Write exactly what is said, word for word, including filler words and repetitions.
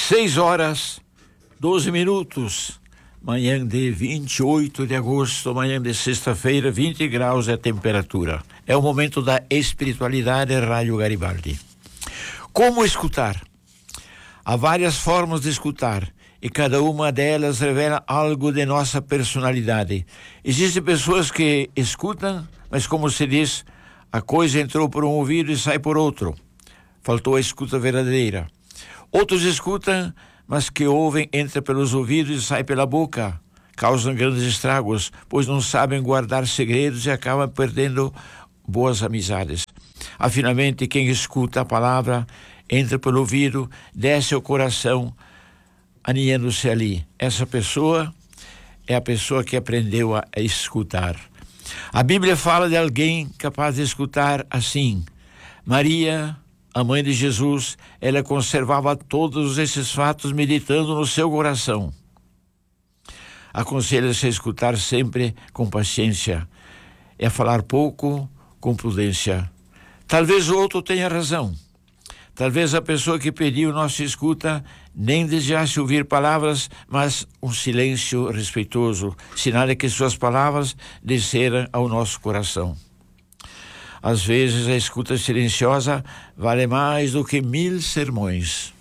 Seis horas, doze minutos, manhã de vinte e oito de agosto, manhã de sexta-feira, vinte graus é a temperatura. É o momento da espiritualidade, Rádio Garibaldi. Como escutar? Há várias formas de escutar e cada uma delas revela algo de nossa personalidade. Existem pessoas que escutam, mas como se diz, a coisa entrou por um ouvido e sai por outro. Faltou a escuta verdadeira. Outros escutam, mas que ouvem entra pelos ouvidos e sai pela boca. Causam grandes estragos, pois não sabem guardar segredos e acabam perdendo boas amizades. Afinalmente, quem escuta a palavra entra pelo ouvido, desce ao coração, aninhando-se ali. Essa pessoa é a pessoa que aprendeu a escutar. A Bíblia fala de alguém capaz de escutar assim. Maria, a mãe de Jesus, ela conservava todos esses fatos meditando no seu coração. Aconselha-se a escutar sempre com paciência. É falar pouco com prudência. Talvez o outro tenha razão. Talvez a pessoa que pediu nossa escuta nem desejasse ouvir palavras, mas um silêncio respeitoso, sinal de que suas palavras desceram ao nosso coração. Às vezes a escuta silenciosa vale mais do que mil sermões.